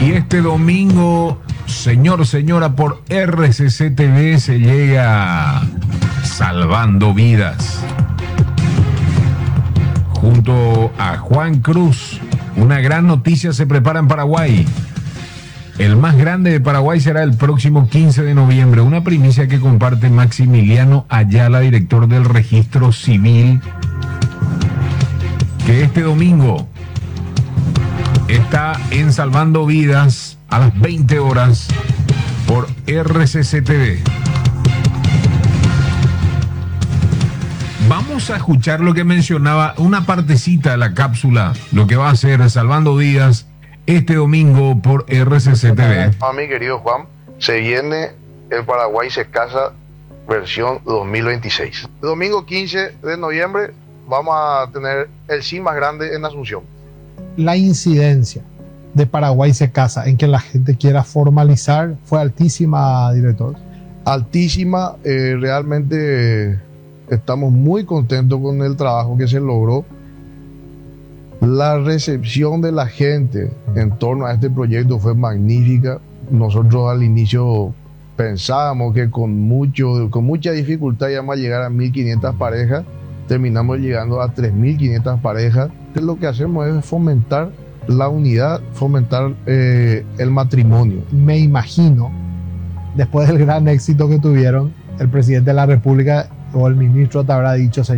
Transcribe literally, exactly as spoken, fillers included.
Y este domingo, señor, señora, por R C C T V se llega Salvando Vidas. Junto a Juan Cruz, una gran noticia se prepara en Paraguay. El más grande de Paraguay será el próximo quince de noviembre. Una primicia que comparte Maximiliano Ayala, director del Registro Civil, que este domingo está en Salvando Vidas a las veinte horas por R C C T V. Vamos a escuchar lo que mencionaba, una partecita de la cápsula, lo que va a hacer Salvando Vidas este domingo por R C C T V. A mi querido Juan, se viene el Paraguay se casa versión dos mil veintiséis. El domingo quince de noviembre vamos a tener el sí más grande en Asunción. La incidencia de Paraguay se casa en que la gente quiera formalizar fue altísima, director. Altísima, eh, realmente eh, estamos muy contentos con el trabajo que se logró. La recepción de la gente en torno a este proyecto fue magnífica. Nosotros al inicio pensábamos que con, mucho, con mucha dificultad íbamos a llegar a mil quinientas parejas. Terminamos llegando a tres mil quinientas parejas. Lo que hacemos es fomentar la unidad, fomentar eh, el matrimonio. Me imagino, después del gran éxito que tuvieron, el presidente de la República o el ministro te habrá dicho,